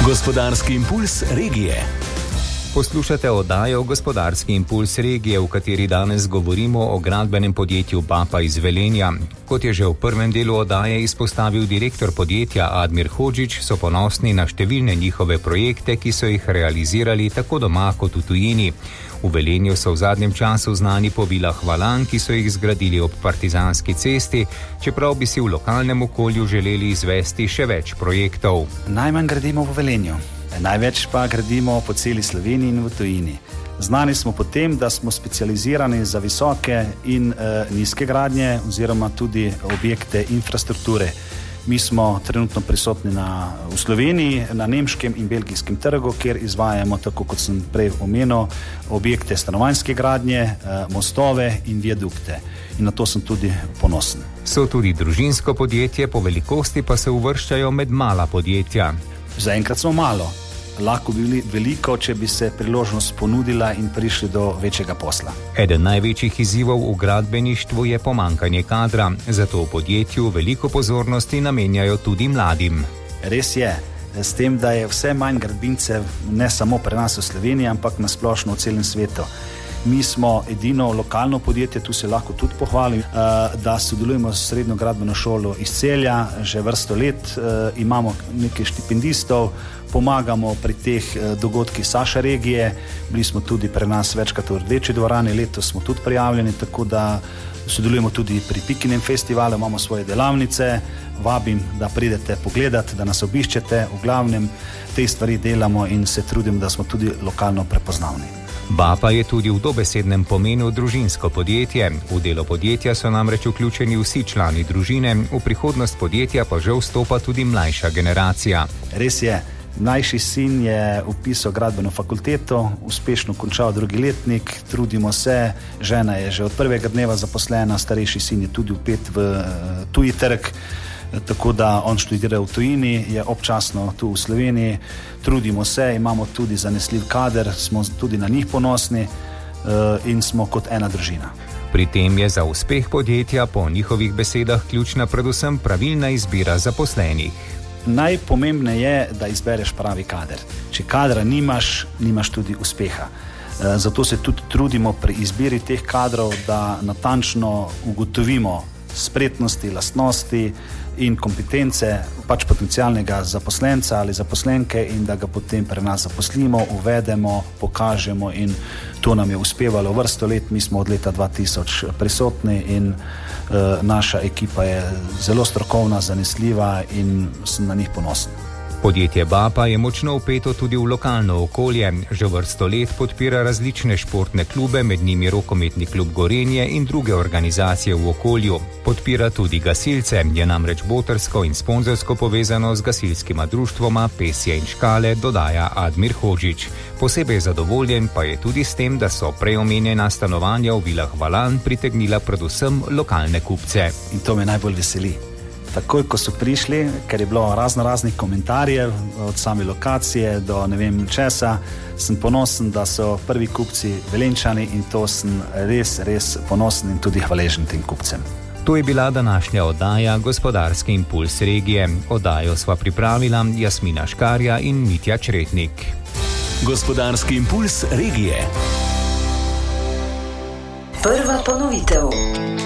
Gospodarski impuls regije. Poslušate oddajo Gospodarski impuls regije, v kateri danes govorimo o gradbenem podjetju Bapa iz Velenja. Kot je že v prvem delu oddaje izpostavil direktor podjetja Admir Hodžić, so ponosni na številne njihove projekte, ki so jih realizirali tako doma kot v tujini. V Velenju so v zadnjem času znani po vilah Valan, ki so jih zgradili ob Partizanski cesti, čeprav bi si v lokalnem okolju želeli izvesti še več projektov. Najmanj gradimo v Velenju. Največ pa gradimo po celi Sloveniji in v tujini. Znani smo po tem, da smo specializirani za visoke in nizke gradnje oziroma tudi objekte infrastrukture. Mi smo trenutno prisotni v Sloveniji, na nemškem in belgijskem trgu, kjer izvajamo, tako kot sem prej omenil, objekte stanovanjske gradnje, mostove in viadukte. In na to sem tudi ponosen. So tudi družinsko podjetje, po velikosti pa se uvrščajo med mala podjetja. Zaenkrat smo malo. Lahko bi bili veliko, če bi se priložnost ponudila in prišli do večjega posla. Eden največjih izzivov v gradbeništvu je pomanjkanje kadra, zato v podjetju veliko pozornosti namenjajo tudi mladim. Res je, s tem, da je vse manj gradbincev, ne samo pri nas v Sloveniji, ampak na splošno v celem svetu. Mi smo edino lokalno podjetje, tu se lahko tudi pohvalim, da sodelujemo s srednjo gradbeno šolo iz Celja, že vrsto let imamo nekaj štipendistov, pomagamo pri teh dogodkih Saša regije, bili smo tudi pri nas večkrat v Rdeči dvorani, letos smo tudi prijavljeni, tako da sodelujemo tudi pri Pikinem festivalu, imamo svoje delavnice, vabim, da pridete pogledati, da nas obiščete, v glavnem te stvari delamo in se trudim, da smo tudi lokalno prepoznavni. Bapa je tudi v dobesednem pomenu družinsko podjetje. V delo podjetja so namreč vključeni vsi člani družine, v prihodnost podjetja pa že vstopa tudi mlajša generacija. Res je, mlajši sin je vpisal gradbeno fakulteto, uspešno končal drugi letnik, trudimo se, žena je že od prvega dneva zaposlena, starejši sin je tudi vpet v tuji trg, tako da on študira v tujini, je občasno tu v Sloveniji, trudimo se, imamo tudi zanesljiv kader, smo tudi na njih ponosni in smo kot ena družina. Pri tem je za uspeh podjetja po njihovih besedah ključna predvsem pravilna izbira zaposlenih. Najpomembneje je, da izbereš pravi kader. Če kadra nimaš, nimaš tudi uspeha. Zato se tudi trudimo pri izbiri teh kadrov, da natančno ugotovimo spretnosti, lastnosti in kompetence pač potencialnega zaposlenca ali zaposlenke in da ga potem pri nas zaposlimo, uvedemo, pokažemo in to nam je uspevalo vrsto let. Mi smo od leta 2000 prisotni in naša ekipa je zelo strokovna, zanesljiva in sem na njih ponosen. Podjetje Bapa je močno vpeto tudi v lokalno okolje. Že vrsto let podpira različne športne klube, med njimi rokometni klub Gorenje in druge organizacije v okolju. Podpira tudi gasilce, je namreč botrsko in sponzorsko povezano z gasilskima društvoma Pesje in Škale, dodaja Admir Hodžić. Posebej zadovoljen pa je tudi s tem, da so preomenjena stanovanja v vilah Valan pritegnila predvsem lokalne kupce. In to me najbolj veseli. Takoj, ko so prišli, ker je bilo raznih komentarjev od same lokacije do ne vem česa, sem ponosen, da so prvi kupci Velenjčani in to sem res ponosen in tudi hvaležen tem kupcem. To je bila današnja oddaja Gospodarski impuls regije. Oddajo sva pripravila Jasmina Škarja in Mitja Čretnik. Gospodarski impuls regije. Prva ponovitev.